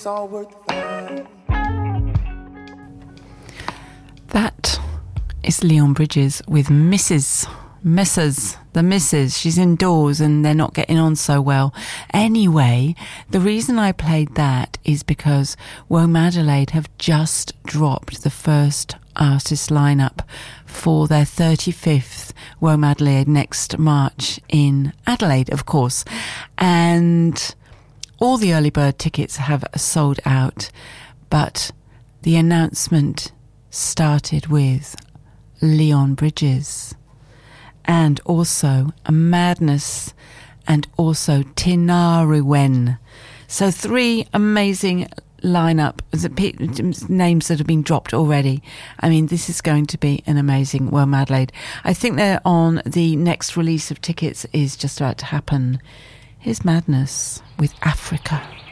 it's all worth the fight. That is Leon Bridges with Mrs. She's indoors and they're not getting on so well. Anyway, the reason I played that is because Womadelaide have just dropped the first artist lineup for their 35th Womadelaide next March in Adelaide, of course. And all the early bird tickets have sold out, but the announcement started with Leon Bridges and also Madness and also Tinariwen. So 3 amazing lineup names that have been dropped already. I mean, this is going to be an amazing Womadelaide. I think they're on the next release of tickets is just about to happen. Here's Madness with Africa.